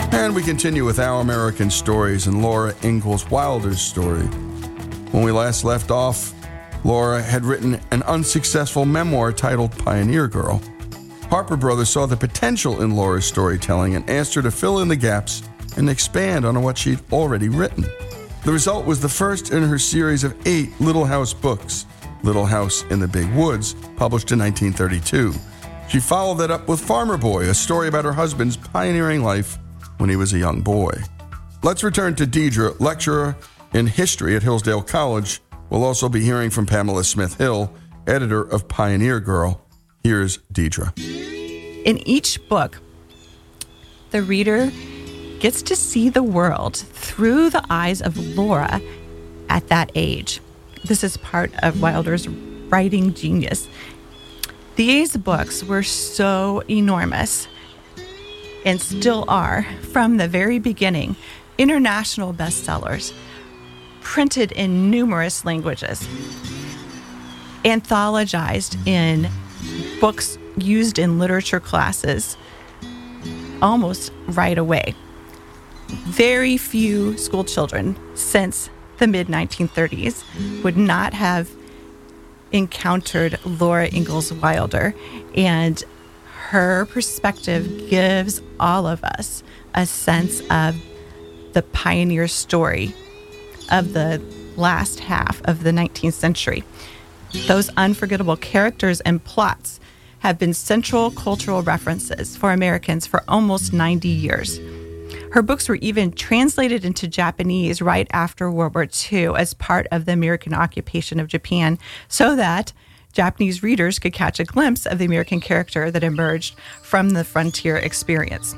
And we continue with Our American Stories and Laura Ingalls Wilder's story. When we last left off, Laura had written an unsuccessful memoir titled Pioneer Girl. Harper Brothers saw the potential in Laura's storytelling and asked her to fill in the gaps and expand on what she'd already written. The result was the first in her series of 8 Little House books, Little House in the Big Woods, published in 1932. She followed that up with Farmer Boy, a story about her husband's pioneering life when he was a young boy. Let's return to Deidre, lecturer in history at Hillsdale College. We'll also be hearing from Pamela Smith Hill, editor of Pioneer Girl. Here's Deidre. In each book, the reader gets to see the world through the eyes of Laura at that age. This is part of Wilder's writing genius. These books were so enormous and still are from the very beginning. International bestsellers, printed in numerous languages, anthologized in books used in literature classes almost right away. Very few school children since the mid-1930s would not have encountered Laura Ingalls Wilder, and her perspective gives all of us a sense of the pioneer story of the last half of the 19th century. Those unforgettable characters and plots have been central cultural references for Americans for almost 90 years. Her books were even translated into Japanese right after World War II as part of the American occupation of Japan, so that Japanese readers could catch a glimpse of the American character that emerged from the frontier experience.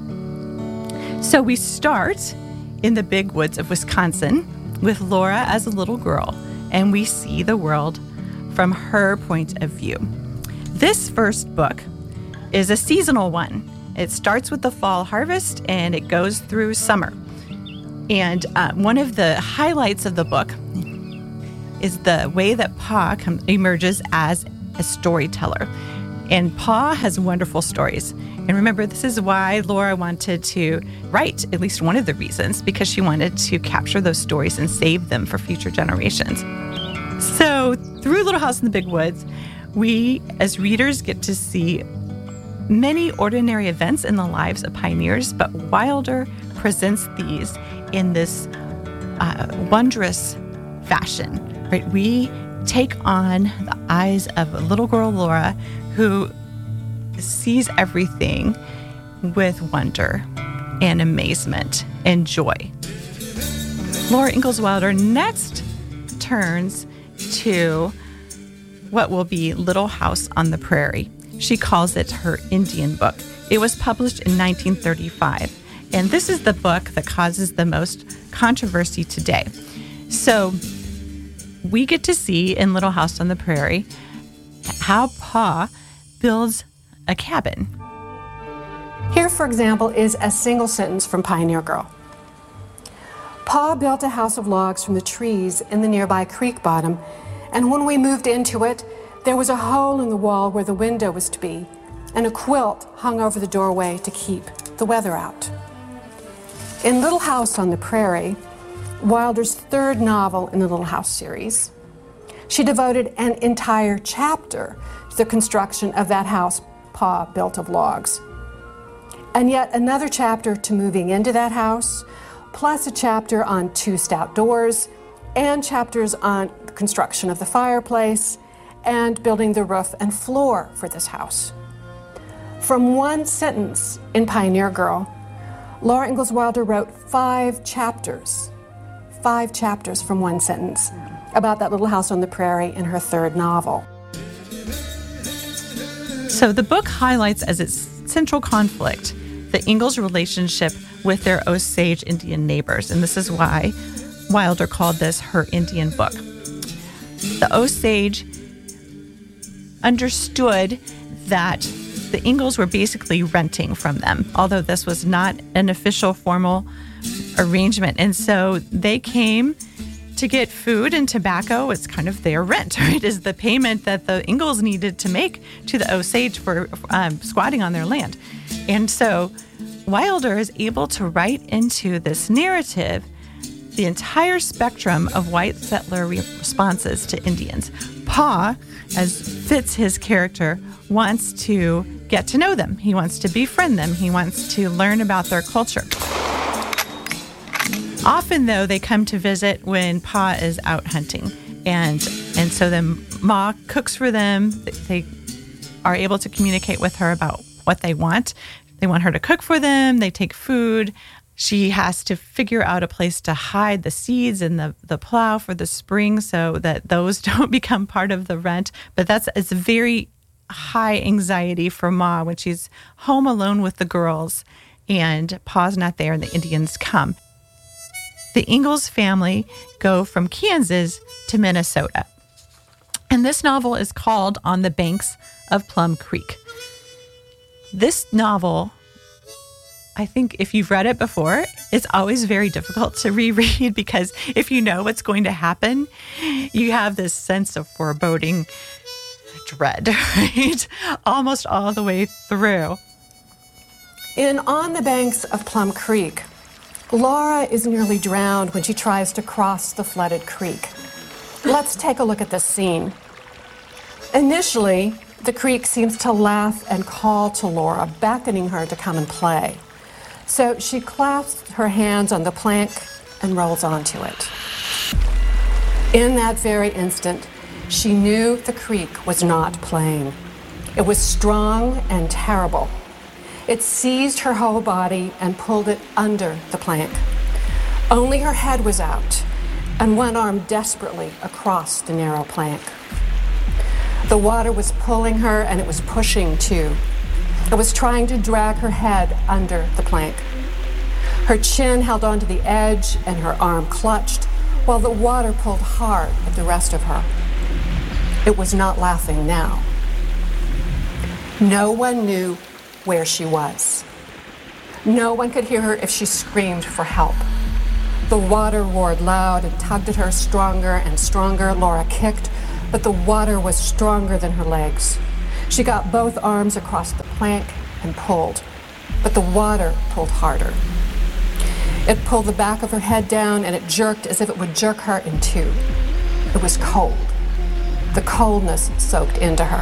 So we start in the big woods of Wisconsin with Laura as a little girl, and we see the world from her point of view. This first book is a seasonal one. It starts with the fall harvest and it goes through summer. And one of the highlights of the book is the way that Pa emerges as a storyteller. And Pa has wonderful stories. And remember, this is why Laura wanted to write, at least one of the reasons, because she wanted to capture those stories and save them for future generations. So through Little House in the Big Woods, we as readers get to see many ordinary events in the lives of pioneers, but Wilder presents these in this wondrous fashion, right? We take on the eyes of a little girl, Laura, who sees everything with wonder and amazement and joy. Laura Ingalls Wilder next turns to what will be Little House on the Prairie. She calls it her Indian book. It was published in 1935, and this is the book that causes the most controversy today. So we get to see in Little House on the Prairie how Pa builds a cabin. Here, for example, is a single sentence from Pioneer Girl. Pa built a house of logs from the trees in the nearby creek bottom, and when we moved into it, there was a hole in the wall where the window was to be, and a quilt hung over the doorway to keep the weather out. In Little House on the Prairie, Wilder's third novel in the Little House series, she devoted an entire chapter to the construction of that house Pa built of logs, and yet another chapter to moving into that house, plus a chapter on 2 stout doors, and chapters on the construction of the fireplace and building the roof and floor for this house. From one sentence in Pioneer Girl, Laura Ingalls Wilder wrote 5 chapters from one sentence about that Little House on the Prairie in her third novel. So the book highlights as its central conflict the Ingalls' relationship with their Osage Indian neighbors, and this is why Wilder called this her Indian book. The Osage understood that the Ingalls were basically renting from them, although this was not an official formal arrangement. And so they came to get food and tobacco. It's kind of their rent, right? Is the payment that the Ingalls needed to make to the Osage for squatting on their land. And so Wilder is able to write into this narrative the entire spectrum of white settler responses to Indians. Pa, as fits his character, wants to get to know them. He wants to befriend them. He wants to learn about their culture. Often, though, they come to visit when Pa is out hunting. And so then Ma cooks for them. They are able to communicate with her about what they want. They want her to cook for them. They take food. She has to figure out a place to hide the seeds in the plow for the spring so that those don't become part of the rent. But it's very high anxiety for Ma when she's home alone with the girls and Pa's not there and the Indians come. The Ingalls family go from Kansas to Minnesota. And this novel is called On the Banks of Plum Creek. This novel, I think if you've read it before, it's always very difficult to reread because if you know what's going to happen, you have this sense of foreboding dread, right? Almost all the way through. In On the Banks of Plum Creek, Laura is nearly drowned when she tries to cross the flooded creek. Let's take a look at this scene. Initially, the creek seems to laugh and call to Laura, beckoning her to come and play. So she clasps her hands on the plank and rolls onto it. In that very instant, she knew the creek was not playing. It was strong and terrible. It seized her whole body and pulled it under the plank. Only her head was out and one arm desperately across the narrow plank. The water was pulling her and it was pushing too. It was trying to drag her head under the plank. Her chin held onto the edge and her arm clutched while the water pulled hard at the rest of her. It was not laughing now. No one knew where she was. No one could hear her if she screamed for help. The water roared loud and tugged at her stronger and stronger. Laura kicked, but the water was stronger than her legs. She got both arms across the plank and pulled, but the water pulled harder. It pulled the back of her head down and it jerked as if it would jerk her in two. It was cold. The coldness soaked into her.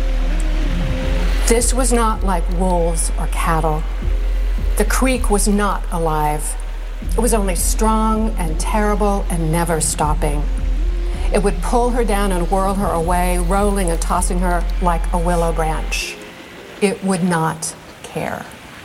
This was not like wolves or cattle. The creek was not alive. It was only strong and terrible and never stopping. It would pull her down and whirl her away, rolling and tossing her like a willow branch. It would not care.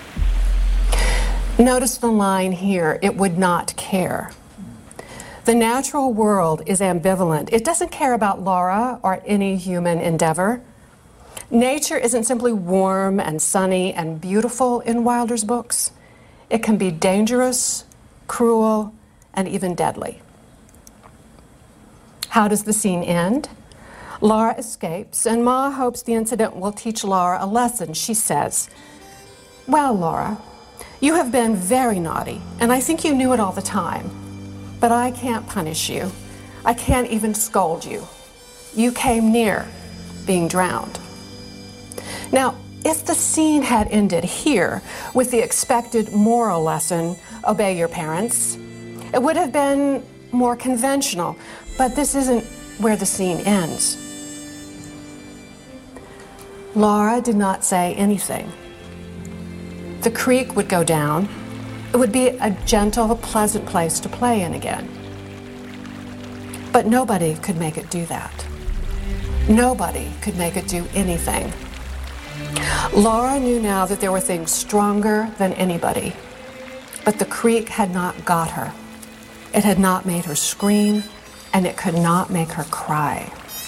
Notice the line here, it would not care. The natural world is ambivalent. It doesn't care about Laura or any human endeavor. Nature isn't simply warm and sunny and beautiful in Wilder's books. It can be dangerous, cruel, and even deadly. How does the scene end? Laura escapes, and Ma hopes the incident will teach Laura a lesson. She says, "Well, Laura, you have been very naughty, and I think you knew it all the time. But I can't punish you. I can't even scold you. You came near being drowned." Now, if the scene had ended here with the expected moral lesson, obey your parents, it would have been more conventional, but this isn't where the scene ends. Laura did not say anything. The creek would go down. It would be a gentle, pleasant place to play in again. But nobody could make it do that. Nobody could make it do anything. Laura knew now that there were things stronger than anybody, but the creek had not got her. It had not made her scream, and it could not make her cry.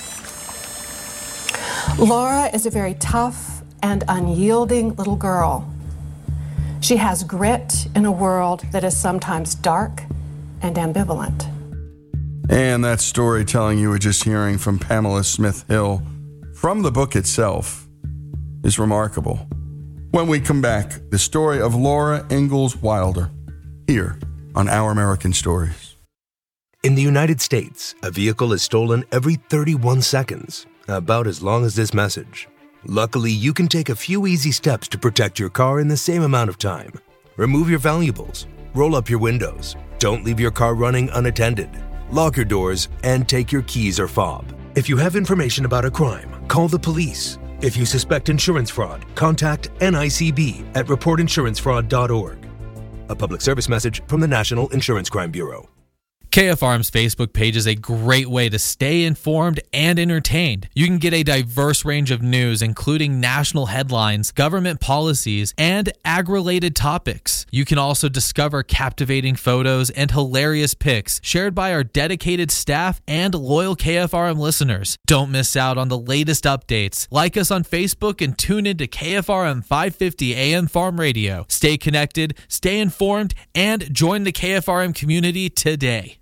Laura is a very tough and unyielding little girl. She has grit in a world that is sometimes dark and ambivalent. And that storytelling you were just hearing from Pamela Smith Hill from the book itself is remarkable. When we come back, the story of Laura Ingalls Wilder, here on Our American Stories. In the United States, a vehicle is stolen every 31 seconds, about as long as this message. Luckily, you can take a few easy steps to protect your car in the same amount of time. Remove your valuables. Roll up your windows. Don't leave your car running unattended. Lock your doors and take your keys or fob. If you have information about a crime, call the police. If you suspect insurance fraud, contact NICB at reportinsurancefraud.org. A public service message from the National Insurance Crime Bureau. KFRM's Facebook page is a great way to stay informed and entertained. You can get a diverse range of news, including national headlines, government policies, and ag-related topics. You can also discover captivating photos and hilarious pics shared by our dedicated staff and loyal KFRM listeners. Don't miss out on the latest updates. Like us on Facebook and tune into KFRM 550 AM Farm Radio. Stay connected, stay informed, and join the KFRM community today.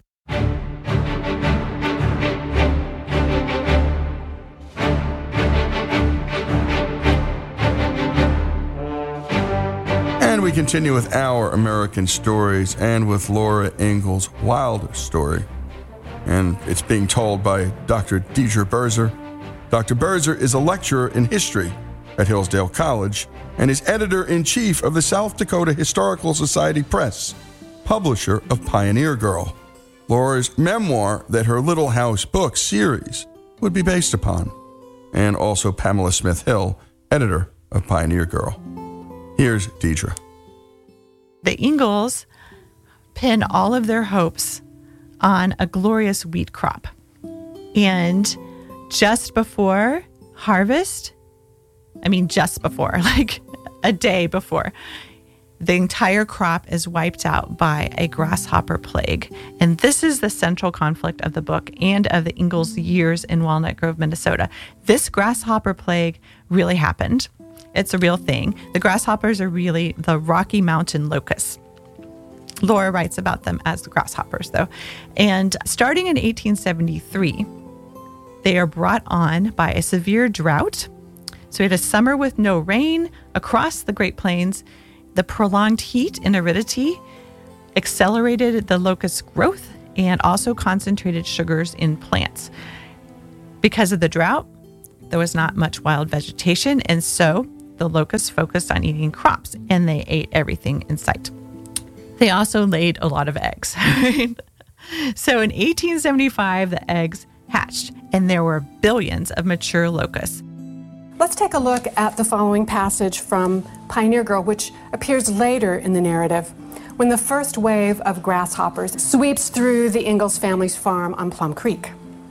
And we continue with our American stories and with Laura Ingalls Wilder's story. And it's being told by Dr. Deidre Berzer. Dr. Berzer is a lecturer in history at Hillsdale College and is editor-in-chief of the South Dakota Historical Society Press, publisher of Pioneer Girl, Laura's memoir that her Little House book series would be based upon, and also Pamela Smith Hill, editor of Pioneer Girl. Here's Deidre. The Ingalls pin all of their hopes on a glorious wheat crop. And just before harvest, just before, like a day before, the entire crop is wiped out by a grasshopper plague. And this is the central conflict of the book and of the Ingalls' years in Walnut Grove, Minnesota. This grasshopper plague really happened. It's a real thing. The grasshoppers are really the Rocky Mountain locusts. Laura writes about them as the grasshoppers, though. And starting in 1873, they are brought on by a severe drought. So we had a summer with no rain across the Great Plains. The prolonged heat and aridity accelerated the locust growth and also concentrated sugars in plants. Because of the drought, there was not much wild vegetation, and so the locusts focused on eating crops, and they ate everything in sight. They also laid a lot of eggs. So in 1875, the eggs hatched, and there were billions of mature locusts. Let's take a look at the following passage from Pioneer Girl, which appears later in the narrative, when the first wave of grasshoppers sweeps through the Ingalls family's farm on Plum Creek.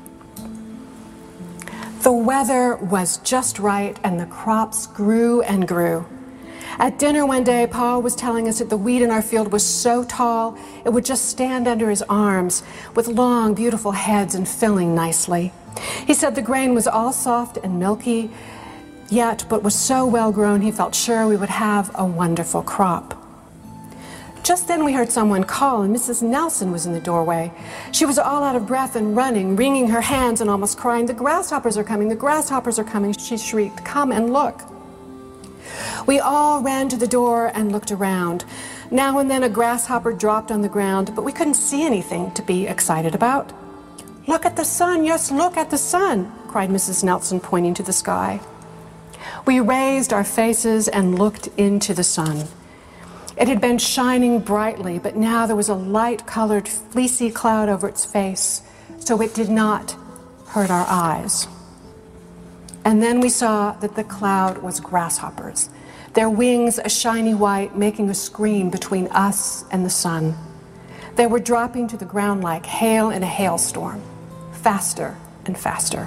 The weather was just right, and the crops grew and grew. At dinner one day, Pa was telling us that the wheat in our field was so tall, it would just stand under his arms with long, beautiful heads and filling nicely. He said the grain was all soft and milky, yet but was so well grown he felt sure we would have a wonderful crop. Just then we heard someone call, and Mrs. Nelson was in the doorway. She was all out of breath and running, wringing her hands and almost crying, "The grasshoppers are coming, the grasshoppers are coming," she shrieked. "Come and look." We all ran to the door and looked around. Now and then a grasshopper dropped on the ground, but we couldn't see anything to be excited about. "Look at the sun, yes, look at the sun," cried Mrs. Nelson, pointing to the sky. We raised our faces and looked into the sun. It had been shining brightly, but now there was a light-colored, fleecy cloud over its face, so it did not hurt our eyes. And then we saw that the cloud was grasshoppers, their wings a shiny white, making a screen between us and the sun. They were dropping to the ground like hail in a hailstorm, faster and faster.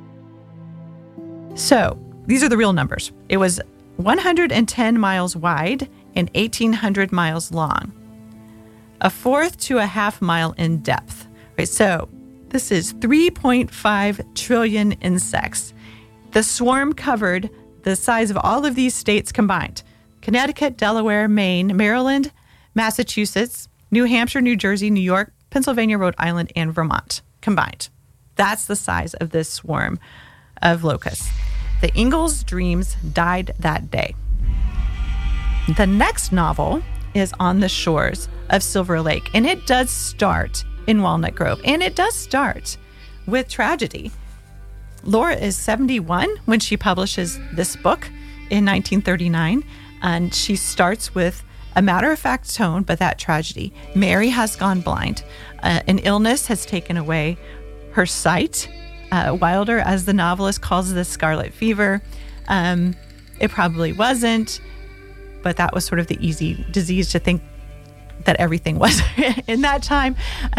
So these are the real numbers. It was 110 miles wide and 1,800 miles long, a fourth to a half mile in depth. Right, so this is 3.5 trillion insects. The swarm covered the size of all of these states combined: Connecticut, Delaware, Maine, Maryland, Massachusetts, New Hampshire, New Jersey, New York, Pennsylvania, Rhode Island, and Vermont combined. That's the size of this swarm of locusts. The Ingalls' dreams died that day. The next novel is On the Shores of Silver Lake, and it does start in Walnut Grove, and it does start with tragedy. Laura is 71 when she publishes this book in 1939, and she starts with a matter-of-fact tone, but that tragedy. Mary has gone blind. An illness has taken away her sight. Wilder, as the novelist, calls this scarlet fever. It probably wasn't, but that was sort of the easy disease to think that everything was in that time.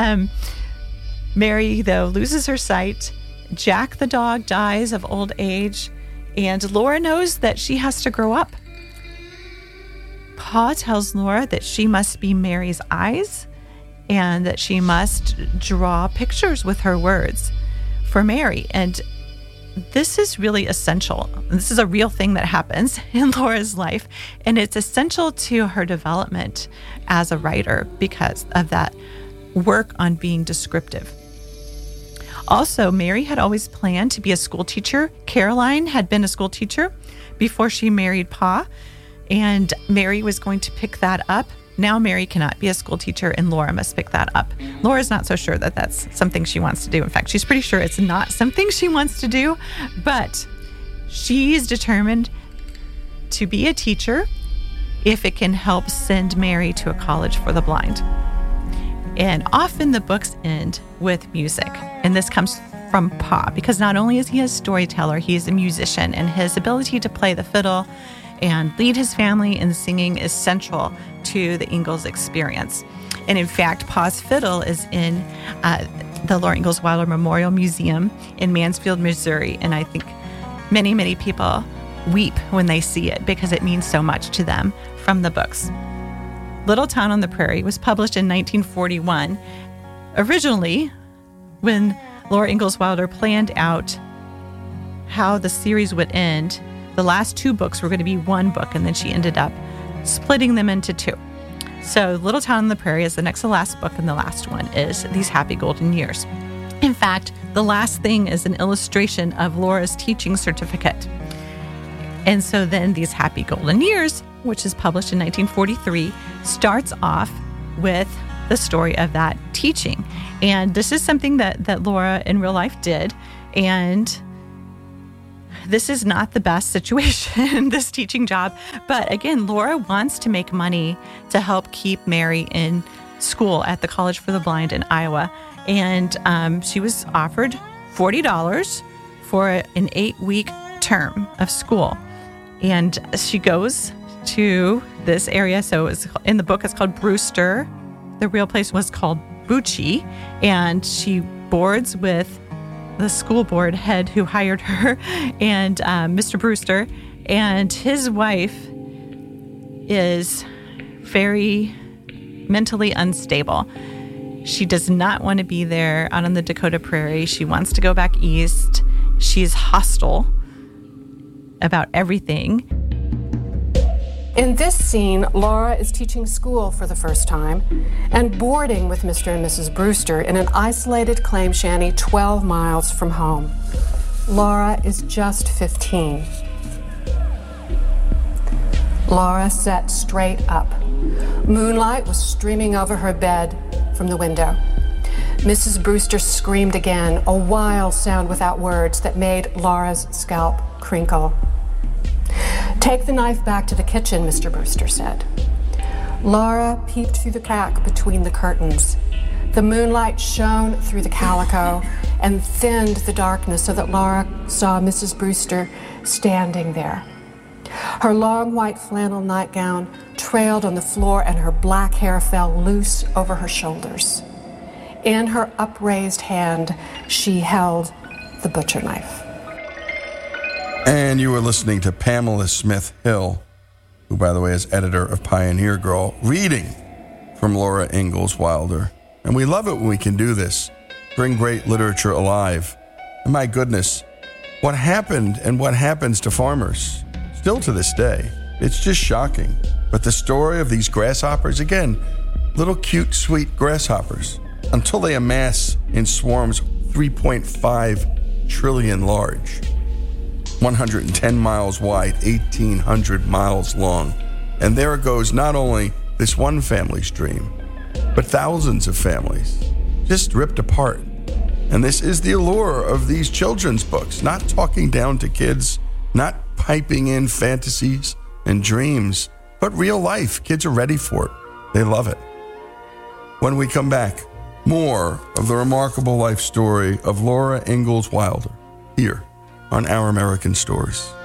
Mary, though, loses her sight. Jack the dog dies of old age, and Laura knows that she has to grow up. Pa tells Laura that she must be Mary's eyes and that she must draw pictures with her words for Mary. And this is really essential. This is a real thing that happens in Laura's life, and it's essential to her development as a writer because of that work on being descriptive. Also, Mary had always planned to be a school teacher. Caroline had been a school teacher before she married Pa, and Mary was going to pick that up. Now Mary cannot be a school teacher, and Laura must pick that up. Laura's not so sure that that's something she wants to do. In fact, she's pretty sure it's not something she wants to do, but she's determined to be a teacher if it can help send Mary to a college for the blind. And often the books end with music, and this comes from Pa, because not only is he a storyteller, he is a musician, and his ability to play the fiddle and lead his family in singing is central to the Ingalls experience. And in fact, Pa's fiddle is in the Laura Ingalls Wilder Memorial Museum in Mansfield, Missouri, and I think many, many people weep when they see it because it means so much to them from the books. Little Town on the Prairie was published in 1941. Originally, when Laura Ingalls Wilder planned out how the series would end, the last two books were going to be one book, and then she ended up splitting them into two. So Little Town on the Prairie is the next to last book, and the last one is These Happy Golden Years. In fact, the last thing is an illustration of Laura's teaching certificate. And so then These Happy Golden Years, which is published in 1943, starts off with the story of that teaching. And this is something that Laura in real life did. And this is not the best situation, this teaching job. But again, Laura wants to make money to help keep Mary in school at the College for the Blind in Iowa. And she was offered $40 for an 8-week term of school. And she goes to this area. So it's, in the book, it's called Brewster. The real place was called Bucci. And she boards with the school board head who hired her and Mr. Brewster. And his wife is very mentally unstable. She does not want to be there out on the Dakota Prairie. She wants to go back east. She's hostile about everything. In this scene, Laura is teaching school for the first time and boarding with Mr. and Mrs. Brewster in an isolated claim shanty 12 miles from home. Laura is just 15. Laura sat straight up. Moonlight was streaming over her bed from the window. Mrs. Brewster screamed again, a wild sound without words that made Laura's scalp crinkle. "Take the knife back to the kitchen," Mr. Brewster said. Laura peeped through the crack between the curtains. The moonlight shone through the calico and thinned the darkness so that Laura saw Mrs. Brewster standing there. Her long white flannel nightgown trailed on the floor and her black hair fell loose over her shoulders. In her upraised hand, she held the butcher knife. And you were listening to Pamela Smith Hill, who, by the way, is editor of Pioneer Girl, reading from Laura Ingalls Wilder. And we love it when we can do this, bring great literature alive. And my goodness, what happened and what happens to farmers, still to this day, it's just shocking. But the story of these grasshoppers, again, little cute, sweet grasshoppers, until they amass in swarms 3.5 trillion large. 110 miles wide, 1,800 miles long. And there goes not only this one family's dream, but thousands of families just ripped apart. And this is the allure of these children's books, not talking down to kids, not piping in fantasies and dreams, but real life. Kids are ready for it. They love it. When we come back, more of the remarkable life story of Laura Ingalls Wilder here on Our American Stories.